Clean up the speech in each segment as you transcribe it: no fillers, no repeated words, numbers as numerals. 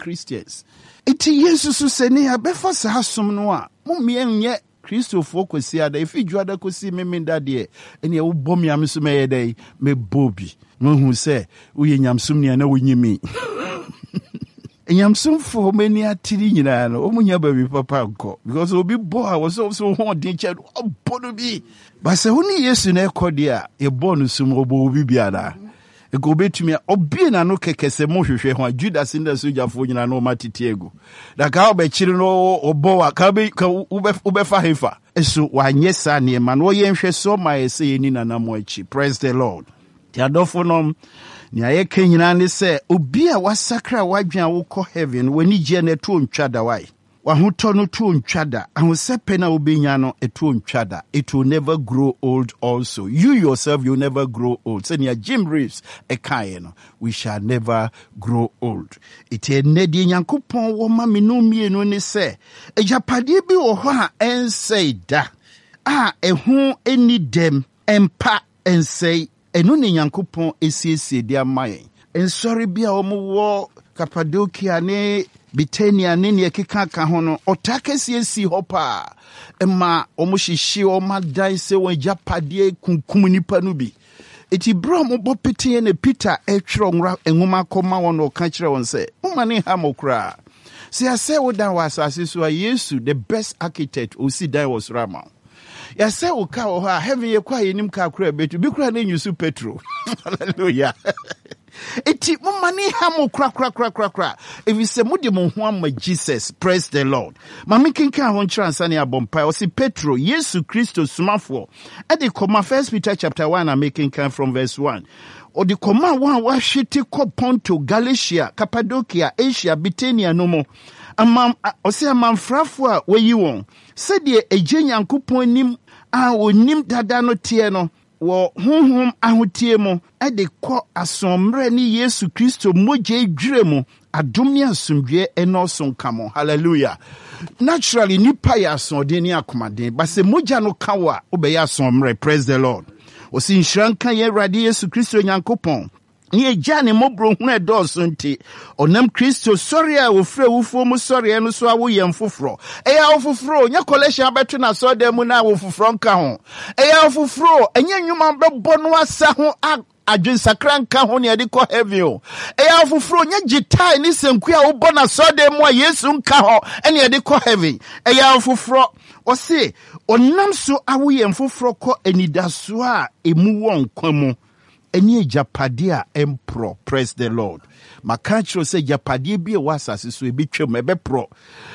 Christians. Iti Yesu so se ne abefa sa hasom no a mommienye Christopher kwesi ada ifi juada kosi memenda de ene wo bom yam so meye dai me bobi mohu se uye nyamsum ne na wonyimi nyamsum for many atiri nyina no omunya ba bi papa nko because obi bo a wo so ho den che obono bi ba se huni Yesu na ekode a e bo no sum obo obi biara ego betumi obi na no kekese mo hwehwe ho Judas nda sojafo nyina no matitiego da ka obechiri no obo wa ka ube fa hefa eso wanyesa ne ma no yenhwe so ma ese yeni na mo achi. Praise the Lord. Ti adofo no ni ayeke nyina ne se obi a wasakra wadwan wo kɔ heaven wani gye na to ntwada wai wahoto no to ntwada ahosepe na obenya no eto ntwada. It will never grow old also. You yourself, you never grow old. Say near Jim Reeves ekaye no, we shall never grow old. It enedi nyankopon wo ma me no mienu ne se ejapade bi wo ho a ensei da a ehu eni dem empa ensei enu ne nyankopon esiesie dia mayen ensori bia wo Cappadocia ne Bitania ne ne keka ho no otakesi esi hopa ema omuhihye omadan se won japade kunkum nipa no bi eti bro mo bopete ne Peter etwero nwra enwuma koma won o ka kire won se umane ha mokra se ase wo dan wasase so Yesu the best architect o si dan was Rama. Ya say o ka o ha heaven ye kwa yenim ka kura betu bi kura na nyusu petro. Hallelujah. Eti mumani ha mo kra. If you say mudi mo ho am Jesus, praise the Lord. Mami kinka ho nchransa ne abompa o si Petro Yesu Kristo sumafo. E de koma 1 Peter chapter 1 am making come from verse 1. O de koma wa hwete ko Ponto, Galatia, Cappadocia, Asia, Bithynia no mo. O se amamfrafo a wayi won. Se de eje Nyankopon nim a onim dada no tie no wo honhom ahotie mo e de kɔ asomre ni Yesu Kristo moje dwire mo adom ne asomdwe eno so nka mo. Hallelujah. Naturally nipa ya asode ni akomaden ba se moja no ka wa obeya asomre. Praise the Lord. O si nhranka ye Awurade Yesu Kristo Nyankopon ye jane mobro hu edoso nti onam Kristo sori a ofre wufo mu sori eno so awo yem foforo eya ofoforo nya collection abeto na so dem na ofoforo nka ho eya ofoforo enya nwuma bebo no asa ho adwen sakra nka ho ne de kɔ heaven o eya ofoforo nya gitai ni senku a wo bɔ na so dem a Yesu nka ho ene de kɔ heaven eya ofoforo o se onam so awo yem foforo kɔ enidaso a emu won kwamu eni japade a empro. Praise the Lord. Makachro say japade bi e wasase so ebetwem ebepro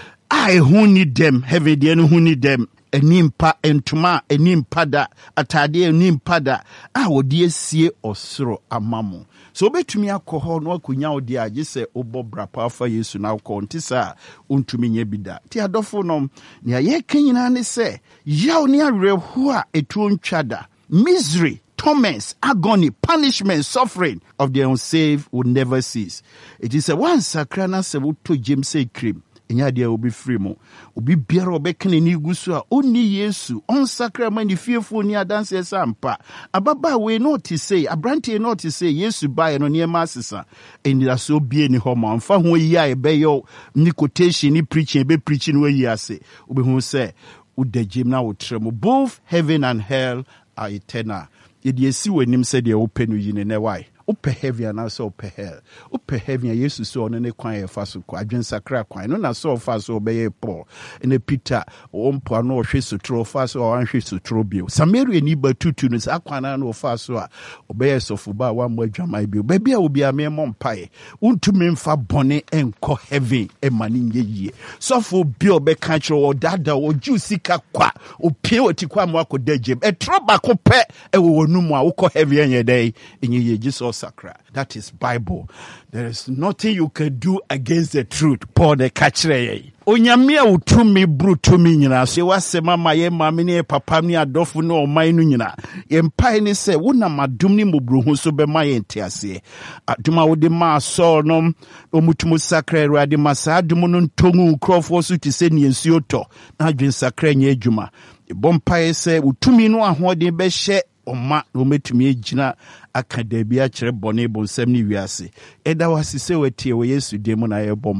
I who need them heaven de no who need them enimpa entuma enimpa da atade enimpa da a wodi asie osoro amamo so obetumi akɔhɔ no akonya odi age se obobra pafa Yesu na akɔ ntisa ontumi nya bida ti adofo no ne aye kanyina ne se yaw ne awerɛho a etu ntwada misery, torments, agony, punishment, suffering of the unsaved will never cease. It is a one sakrana se to James say cream. Enya dia obi free mo. Obi biara obekene ni gusu a oni Yesu on sacrament the fearful ni adanse sampa. Ababa we not to say, abrante not to say Yesu buy no near masisa. And that so be any homa. Fa ho yi a ebe yo ni quotation ni preaching be preaching we yi ase. Obi hu say ude Jim na utremo. Both heaven and hell are eternal. Yedi si wenim se de open yine ne why ope heaven na so ope hell ope heaven Yesu so no ne kwan e fa so kwa adwen sakra kwan no na so fa so obeye Paul ene Peter ompo na ohwe sotro fa so wanhwe sotro bio Samaria ni batutu no sa kwan na no fa so a obeye sofo ba wa mo adwamai bio ba bia obi a me mpae untumi mfa bone enko heaven e mani nyeyie sofo bio be ka kiro odada o jusika kwa opie otikwa mo akoda gem e troba ko pe e wo numu a wo heaven yen dey nyeyie Jesus Sakra. That is Bible. There is nothing you can do against the truth. Paul the kachre. Onyamia utumi brutumi nyina. Se wasema ma ye mami ne papa ni adofu no omai no nyina. Ye mpai ni se wona madum ni mobruhu so be ma ye ntiase. Aduma wo de ma so no omutumu sakra Awurade masa adum no ntongu nkrofo so ti se ne nsuo to. Na adwen sakra nya adwuma. E bompai se utumi no ahode be hye Oma no metumi agina akadabia kyerɛ bɔne bonsam ne wiase ɛda wasise watie wɔ Yesu de mu na yɛbɔ